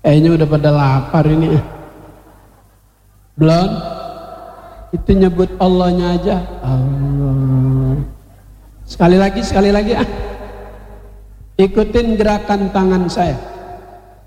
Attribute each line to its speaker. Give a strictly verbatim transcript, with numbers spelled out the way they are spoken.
Speaker 1: Kayaknya udah pada lapar ini. Belum? Itu nyebut Allahnya aja. Allah. Sekali lagi, sekali lagi ah. Ikutin gerakan tangan saya.